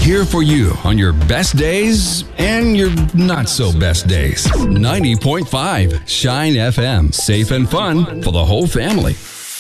Here for you on your best days and your not so best days. 90.5 Shine FM. Safe and fun for the whole family.